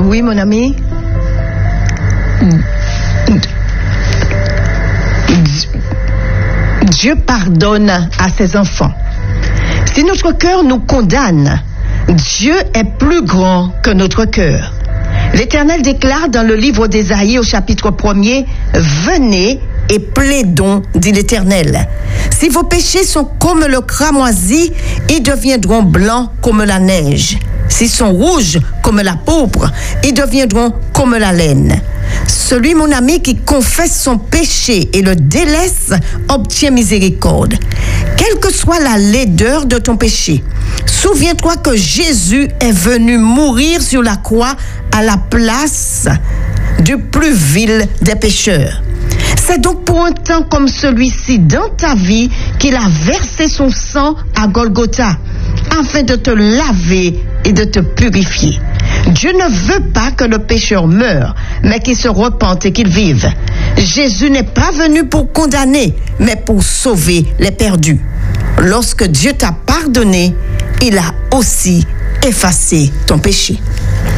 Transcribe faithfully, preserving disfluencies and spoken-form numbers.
Oui, mon ami. Dieu pardonne à ses enfants. Si notre cœur nous condamne, Dieu est plus grand que notre cœur. L'Éternel déclare dans le livre d'Ésaïe au chapitre premier, « Venez et plaidons, dit l'Éternel. Si vos péchés sont comme le cramoisi, ils deviendront blancs comme la neige. S'ils sont rouges comme la pourpre, ils deviendront comme la laine. Celui, mon ami, qui confesse son péché et le délaisse, obtient miséricorde. Quelle que soit la laideur de ton péché, souviens-toi que Jésus est venu mourir sur la croix à la place du plus vil des pécheurs. C'est donc pour un temps comme celui-ci dans ta vie qu'il a versé son sang à Golgotha, afin de te laver et de te purifier. Dieu ne veut pas que le pécheur meure, mais qu'il se repente et qu'il vive. Jésus n'est pas venu pour condamner, mais pour sauver les perdus. Lorsque Dieu t'a pardonné, il a aussi effacé ton péché.